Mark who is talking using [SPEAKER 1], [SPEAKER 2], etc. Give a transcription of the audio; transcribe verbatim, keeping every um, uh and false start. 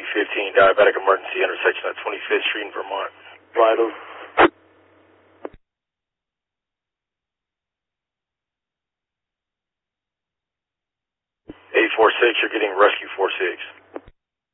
[SPEAKER 1] fifteen, diabetic emergency intersection at twenty-fifth Street in Vermont.
[SPEAKER 2] Vital.
[SPEAKER 1] eight four six, you're getting rescue four six.